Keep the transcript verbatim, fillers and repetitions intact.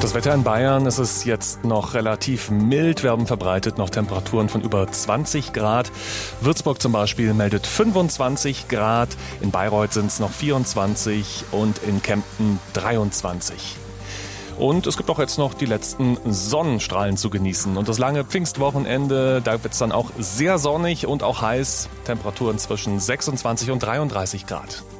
Das Wetter in Bayern, es ist jetzt noch relativ mild. Wir haben verbreitet noch Temperaturen von über zwanzig Grad. Würzburg zum Beispiel meldet fünfundzwanzig Grad. In Bayreuth sind es noch vierundzwanzig und in Kempten dreiundzwanzig. Und es gibt auch jetzt noch die letzten Sonnenstrahlen zu genießen. Und das lange Pfingstwochenende, da wird es dann auch sehr sonnig und auch heiß. Temperaturen zwischen sechsundzwanzig und dreiunddreißig Grad.